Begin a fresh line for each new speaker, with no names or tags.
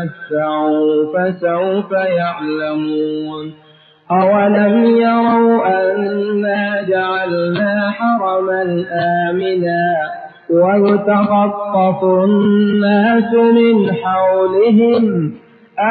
يتمتعوا فسوف يعلمون أولم يروا أنا جعلنا حرما آمنا ويتخطف الناس من حولهم